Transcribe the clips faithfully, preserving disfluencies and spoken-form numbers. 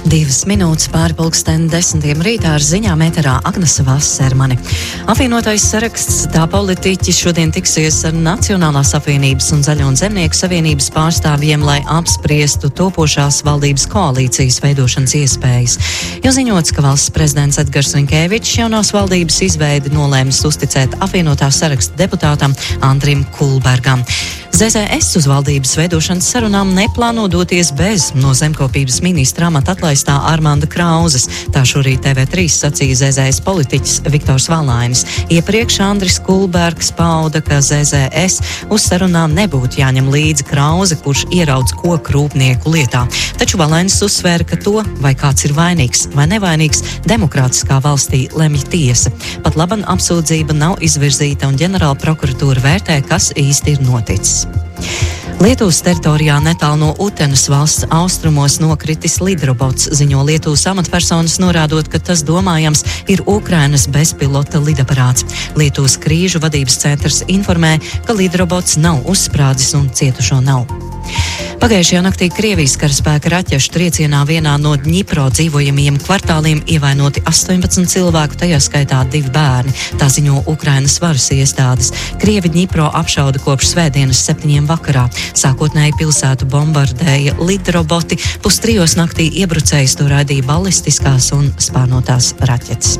Divas minūtes pāri pulksteni desmitiem rītā ar ziņām ēterā Agnese Vassermane. Apvienotais saraksts tā politiķi šodien tiksies ar Nacionālās apvienības un Zaļo un Zemnieku savienības pārstāvjiem, lai apspriestu topošās valdības koalīcijas veidošanas iespējas. Jo ziņots, ka valsts prezidents Edgars Rinkēvičs jaunās valdības izveidi nolēmis uzticēt apvienotā saraksta deputātam Andrim Kulbergam. Z Z S uz valdības veidošanas sarunām neplāno doties bez no zemkopības ministra amata atlaistā Armanda Krauzes. Tā šorīt T V trīs sacīja Z Z S politiķis Viktors Valainis. Iepriekš Andris Kulbergs pauda, ka Z Z S uz sarunām nebūtu jāņem līdzi Krauze, kurš ieraudz koku rūpnieku lietā. Taču Valainis uzsvēra, ka to, vai kāds ir vainīgs vai nevainīgs, demokrātiskā valstī lemj tiesa. Pat laban apsūdzība nav izvirzīta un ģenerāla prokuratūra vērtē, kas īsti ir noticis. Lietuvas teritorijā netālu no Utenas valsts austrumos nokritis lidrobots, ziņo Lietuvas amatpersonas, norādot, ka tas domājams ir Ukrainas bezpilota lidaparāts. Lietuvas krīžu vadības centrs informē, ka lidrobots nav uzsprādzis un cietušo nav. Pagājušajā naktī Krievijas karaspēka raķešu triecienā vienā no Dņipro dzīvojamajiem kvartāliem ievainoti astoņpadsmit cilvēku, tajā skaitā divi bērni. Tā ziņo Ukrainas varas iestādes. Krievi Dņipro apšauda kopš svētdienas septiņiem vakarā. Sākotnēji pilsētu bombardēja lidroboti, pustrijos naktī iebrucējs to raidīja balistiskās un spārnotās raķetes.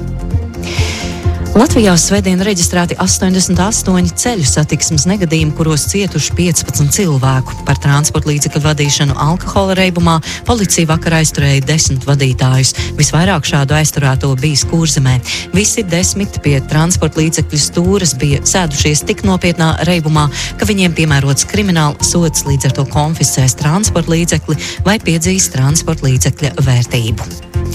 Latvijā svētdien reģistrēti astoņdesmit astoņi ceļu satiksmes negadījumi, kuros cietuši piecpadsmit cilvēku. Par transporta līdzekļu vadīšanu alkohola reibumā policija vakar aizturēja desmit vadītājus. Visvairāk šādu aizturēto bija Kurzemē. Visi desmit pie transporta līdzekļu stūres bija sēdušies tik nopietnā reibumā, ka viņiem piemērots krimināla sods, līdz ar to konfiscēs transporta līdzekli vai piedzīs transporta līdzekļa vērtību.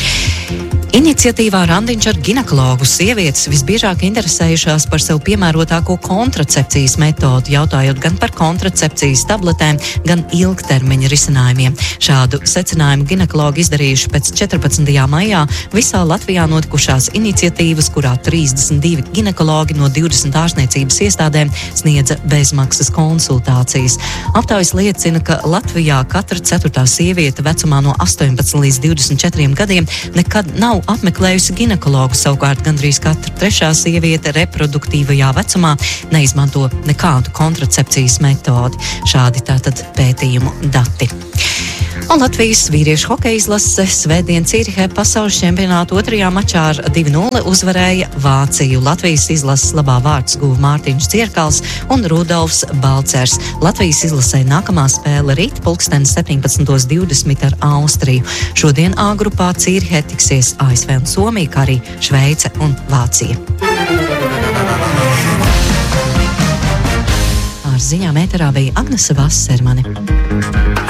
Iniciatīvā Randiņš ar ginekologu sievietes visbiežāk interesējušās par sev piemērotāko kontracepcijas metodu, jautājot gan par kontracepcijas tabletēm, gan ilgtermiņa risinājumiem. Šādu secinājumu ginekologi izdarījuši pēc četrpadsmitajā maijā visā Latvijā notikušās iniciatīvas, kurā trīsdesmit divi ginekologi no divdesmit ārstniecības iestādēm sniedza bezmaksas konsultācijas. Aptaujas liecina, ka Latvijā katra ceturtā sieviete vecumā no astoņpadsmit līdz divdesmit četriem gadiem nekad nav apmeklējusi ginekologu, savukārt gandrīz katra trešā sieviete reproduktīvajā vecumā neizmanto nekādu kontracepcijas metodi. Šādi tātad pētījumu dati. Un Latvijas vīriešu hokeja izlase svētdien Cīrihē pasaules čempionātu otrajā mačā ar divi nulle uzvarēja Vāciju. Latvijas izlases labā vārds guva Mārtiņš Dzierkals un Rudolfs Balcers. Latvijas izlasē nākamā spēle rīt pulksteni septiņpadsmit divdesmit ar Austriju. Šodien A grupā Cīrihē tiksies A S V un Somija, kā arī Šveice un Vācija. Ar ziņām ēterā bija Agnese Vassermane.